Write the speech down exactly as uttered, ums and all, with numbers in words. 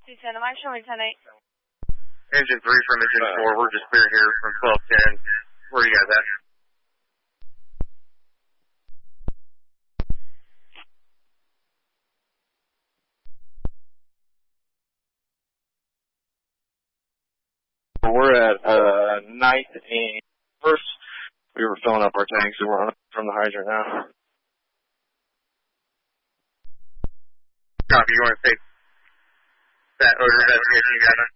two ten, am I showing ten eight? Engine three from engine four, we're just clear here from twelve ten. Where are you guys at? We're at uh, ninth and first. We were filling up our tanks and we're on from the hydrant now. Copy, you want to take that odor investigation you got done?